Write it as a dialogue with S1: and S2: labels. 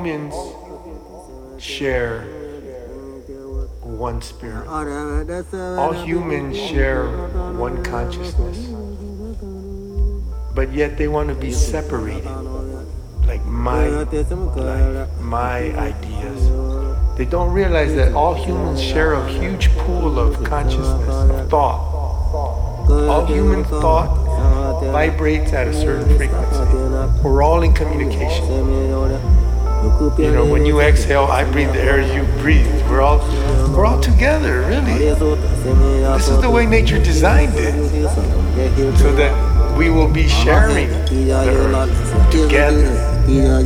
S1: humans share one spirit. All humans share one consciousness. But yet they want to be separated. Like my life, my ideas. They don't realize that all humans share a huge pool of consciousness, of thought. All human thought vibrates at a certain frequency. We're all in communication. You know, when you exhale, I breathe the air you breathe. We're all together, really. This is the way nature designed it, so that we will be sharing the earth together.